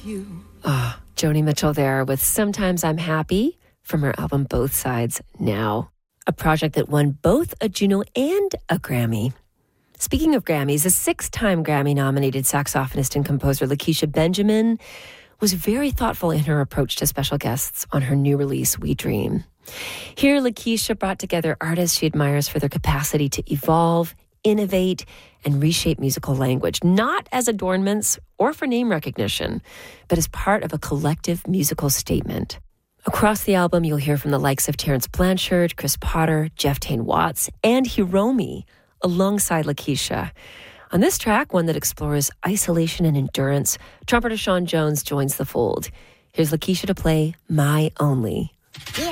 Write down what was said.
Joni Mitchell there with Sometimes I'm Happy from her album Both Sides Now, a project that won both a Juno and a Grammy. Speaking of Grammys, a 6-time Grammy-nominated saxophonist and composer Lakecia Benjamin was very thoughtful in her approach to special guests on her new release, We Dream. Here, Lakecia brought together artists she admires for their capacity to evolve, innovate, and reshape musical language, not as adornments or for name recognition, but as part of a collective musical statement. Across the album, you'll hear from the likes of Terence Blanchard, Chris Potter, Jeff Tain Watts, and Hiromi, alongside Lakecia. On this track, one that explores isolation and endurance, trumpeter Sean Jones joins the fold. Here's Lakecia to play My Only. Yeah.